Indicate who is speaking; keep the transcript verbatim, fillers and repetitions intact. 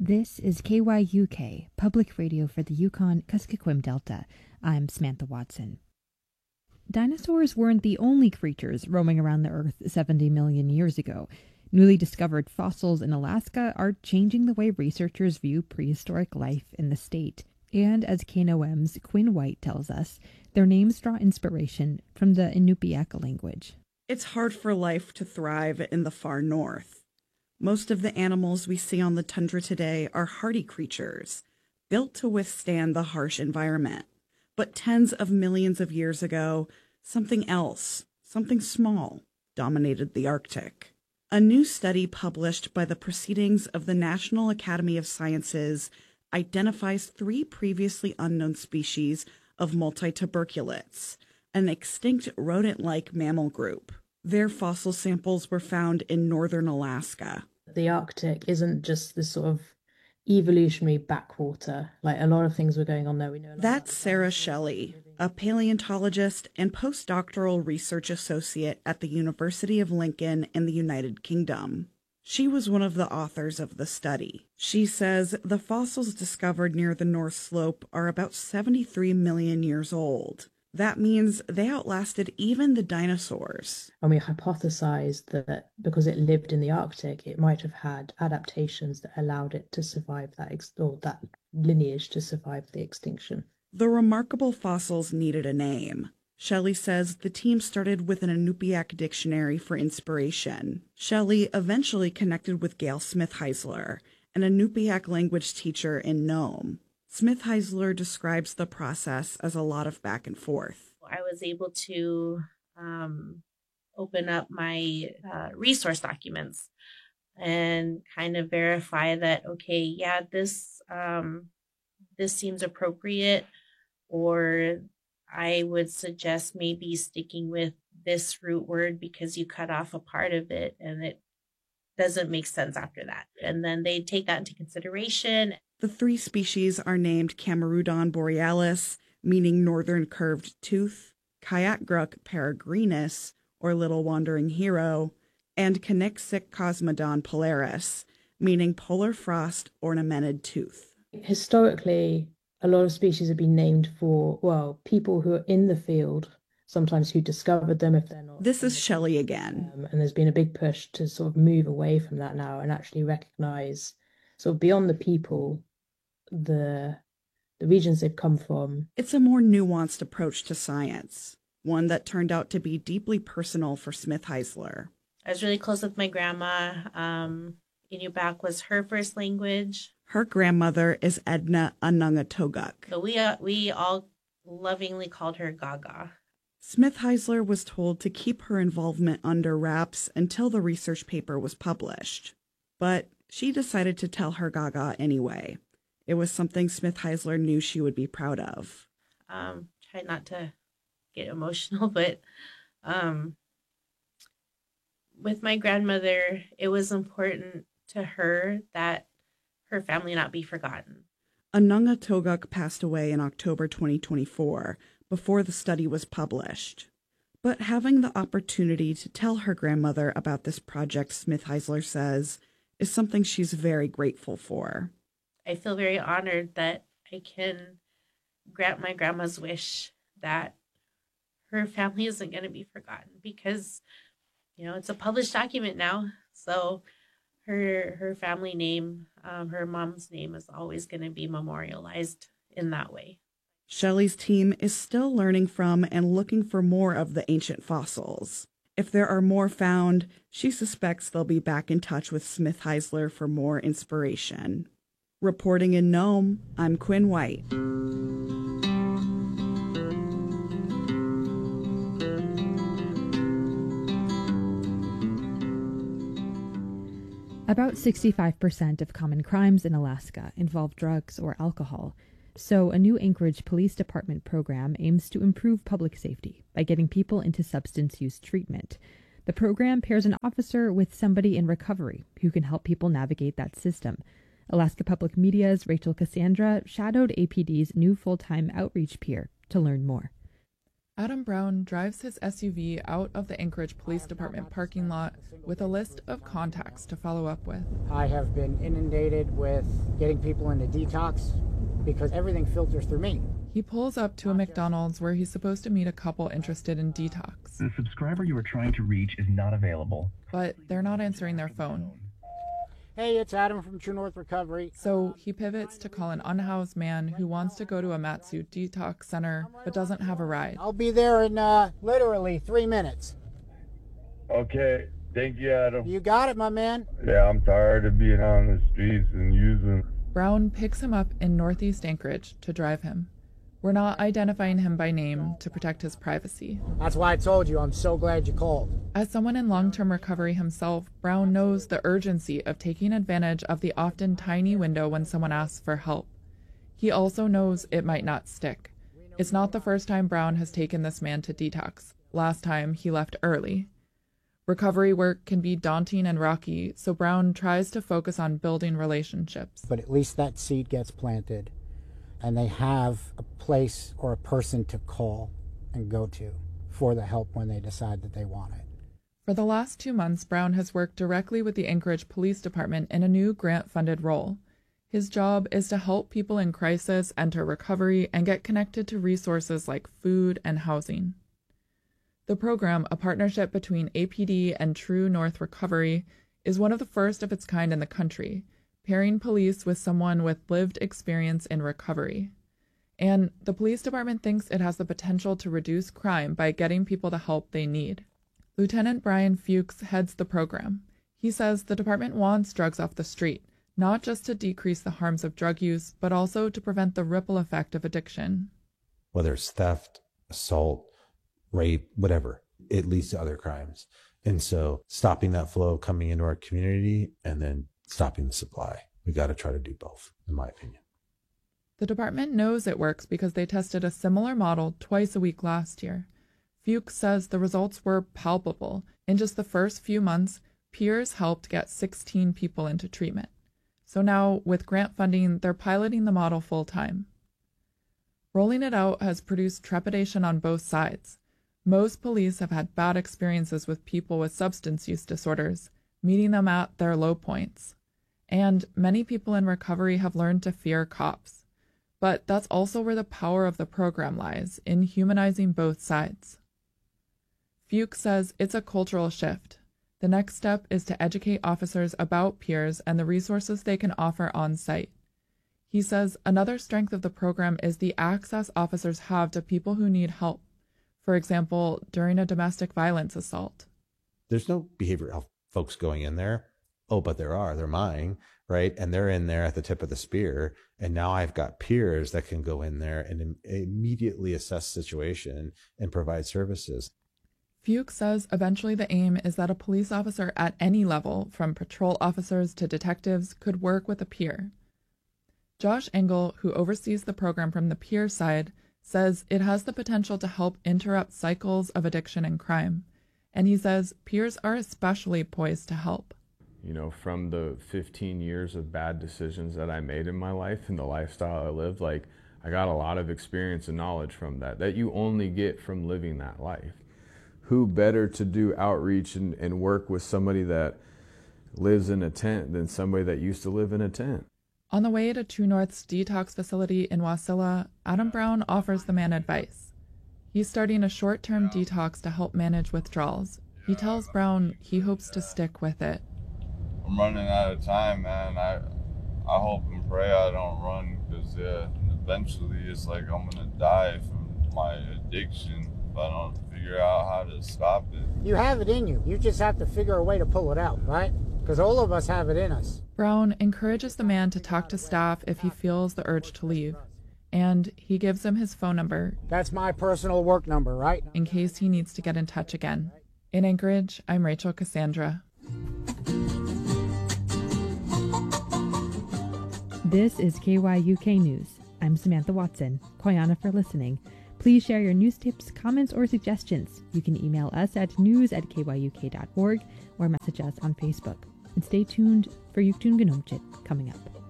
Speaker 1: This is K Y U K, public radio for the Yukon-Kuskokwim Delta. I'm Samantha Watson. Dinosaurs weren't the only creatures roaming around the Earth seventy million years ago. Newly discovered fossils in Alaska are changing the way researchers view prehistoric life in the state. And as K N O M's Quinn White tells us, their names draw inspiration from the Inupiaq language.
Speaker 2: It's hard for life to thrive in the far north. Most of the animals we see on the tundra today are hardy creatures, built to withstand the harsh environment. But tens of millions of years ago, something else, something small, dominated the Arctic. A new study published by the Proceedings of the National Academy of Sciences identifies three previously unknown species of multituberculates, an extinct rodent-like mammal group. Their fossil samples were found in northern Alaska.
Speaker 3: The Arctic isn't just this sort of evolutionary backwater. Like, a lot of things were going on there. We know.
Speaker 2: That's Sarah Shelley, a paleontologist and postdoctoral research associate at the University of Lincoln in the United Kingdom. She was one of the authors of the study. She says the fossils discovered near the North Slope are about seventy-three million years old. That means they outlasted even the dinosaurs.
Speaker 3: And we hypothesized that because it lived in the Arctic, it might have had adaptations that allowed it to survive that, ex- or that lineage to survive the extinction.
Speaker 2: The remarkable fossils needed a name. Shelley says the team started with an Inupiaq dictionary for inspiration. Shelley eventually connected with Gail Smith-Heisler, an Inupiaq language teacher in Nome. Smith-Heisler describes the process as a lot of back and forth.
Speaker 4: I was able to um, open up my uh, resource documents and kind of verify that, okay, yeah, this um, this seems appropriate, or I would suggest maybe sticking with this root word because you cut off a part of it and it doesn't make sense after that. And then they take that into consideration.
Speaker 2: The three species are named Camerudon borealis, meaning northern curved tooth, Kayakgruk peregrinus, or little wandering hero, and Canixic cosmodon polaris, meaning polar frost ornamented tooth.
Speaker 3: Historically, a lot of species have been named for, well, people who are in the field, sometimes who discovered them if they're not.
Speaker 2: This is Shelley again.
Speaker 3: Um, and there's been a big push to sort of move away from that now and actually recognize, sort of beyond the people, the the regions they've come from.
Speaker 2: It's a more nuanced approach to science, one that turned out to be deeply personal for Smith-Heisler.
Speaker 4: I was really close with my grandma. Um, Inupiaq was her first language.
Speaker 2: Her grandmother is Edna Anungatoguk.
Speaker 4: So we, uh, we all lovingly called her Gaga.
Speaker 2: Smith-Heisler was told to keep her involvement under wraps until the research paper was published. But she decided to tell her Gaga anyway. It was something Smith-Heisler knew she would be proud of.
Speaker 4: Um, try not to get emotional, but um, with my grandmother, it was important to her that her family not be forgotten.
Speaker 2: Anungatoguk passed away in October twenty twenty-four, before the study was published. But having the opportunity to tell her grandmother about this project, Smith-Heisler says, is something she's very grateful for.
Speaker 4: I feel very honored that I can grant my grandma's wish that her family isn't going to be forgotten because, you know, it's a published document now. So her her family name, um, her mom's name is always going to be memorialized in that way.
Speaker 2: Shelley's team is still learning from and looking for more of the ancient fossils. If there are more found, she suspects they'll be back in touch with Smith-Heisler for more inspiration. Reporting in Nome, I'm Quinn White.
Speaker 1: About sixty-five percent of common crimes in Alaska involve drugs or alcohol. So a new Anchorage Police Department program aims to improve public safety by getting people into substance use treatment. The program pairs an officer with somebody in recovery who can help people navigate that system. Alaska Public Media's Rachel Cassandra shadowed A P D's new full-time outreach peer to learn more.
Speaker 5: Adam Brown drives his S U V out of the Anchorage Police Department parking lot with a list of contacts to follow up with.
Speaker 6: I have been inundated with getting people into detox because everything filters through me.
Speaker 5: He pulls up to a McDonald's where he's supposed to meet a couple interested in detox.
Speaker 7: The subscriber you are trying to reach is not available.
Speaker 5: But they're not answering their phone.
Speaker 6: Hey, it's Adam from True North Recovery.
Speaker 5: So he pivots to call an unhoused man who wants to go to a Matsu detox center but doesn't have a ride.
Speaker 6: I'll be there in uh, literally three minutes.
Speaker 8: Okay, thank you, Adam.
Speaker 6: You got it, my man.
Speaker 8: Yeah, I'm tired of being on the streets and using.
Speaker 5: Brown picks him up in Northeast Anchorage to drive him. We're not identifying him by name to protect his privacy.
Speaker 6: That's why I told you I'm so glad you called.
Speaker 5: As someone in long-term recovery himself, Brown knows the urgency of taking advantage of the often tiny window when someone asks for help. He also knows it might not stick. It's not the first time Brown has taken this man to detox. Last time, he left early. Recovery work can be daunting and rocky, so Brown tries to focus on building relationships.
Speaker 6: But at least that seed gets planted, and they have a place or a person to call and go to for the help when they decide that they want it.
Speaker 5: For the last two months, Brown has worked directly with the Anchorage Police Department in a new grant-funded role. His job is to help people in crisis enter recovery and get connected to resources like food and housing. The program, a partnership between A P D and True North Recovery, is one of the first of its kind in the country, pairing police with someone with lived experience in recovery. And the police department thinks it has the potential to reduce crime by getting people the help they need. Lieutenant Brian Fuchs heads the program. He says the department wants drugs off the street, not just to decrease the harms of drug use, but also to prevent the ripple effect of addiction.
Speaker 9: Whether it's theft, assault, rape, whatever, it leads to other crimes. And so stopping that flow coming into our community and then stopping the supply. We got to try to do both, in my opinion.
Speaker 5: The department knows it works because they tested a similar model twice a week last year. Fuchs says the results were palpable. In just the first few months, peers helped get sixteen people into treatment. So now, with grant funding, they're piloting the model full-time. Rolling it out has produced trepidation on both sides. Most police have had bad experiences with people with substance use disorders, meeting them at their low points. And many people in recovery have learned to fear cops. But that's also where the power of the program lies, in humanizing both sides. Fuchs says it's a cultural shift. The next step is to educate officers about peers and the resources they can offer on site. He says another strength of the program is the access officers have to people who need help. For example, during a domestic violence assault.
Speaker 9: There's no behavioral health folks going in there. Oh, but there are. They're mine, right? And they're in there at the tip of the spear. And now I've got peers that can go in there and im- immediately assess the situation and provide services.
Speaker 5: Fuchs says eventually the aim is that a police officer at any level, from patrol officers to detectives, could work with a peer. Josh Engel, who oversees the program from the peer side, says it has the potential to help interrupt cycles of addiction and crime. And he says peers are especially poised to help.
Speaker 10: You know, from the fifteen years of bad decisions that I made in my life and the lifestyle I lived, like, I got a lot of experience and knowledge from that, that you only get from living that life. Who better to do outreach and, and work with somebody that lives in a tent than somebody that used to live in a tent?
Speaker 5: On the way to True North's detox facility in Wasilla, Adam Brown offers the man advice. He's starting a short-term detox to help manage withdrawals. He tells Brown he hopes to stick with it.
Speaker 8: I'm running out of time, man. I I hope and pray I don't run, because yeah, eventually it's like I'm gonna die from my addiction if I don't figure out how to stop it.
Speaker 6: You have it in you. You just have to figure a way to pull it out, right? Because all of us have it in us.
Speaker 5: Brown encourages the man to talk to staff if he feels the urge to leave, and he gives him his phone number.
Speaker 6: That's my personal work number, right?
Speaker 5: In case he needs to get in touch again. In Anchorage, I'm Rachel Cassandra.
Speaker 1: This is K Y U K News. I'm Samantha Watson. Koyana for listening. Please share your news tips, comments, or suggestions. You can email us at news at k y u k dot org or message us on Facebook. And stay tuned for Yuktunganomchit coming up.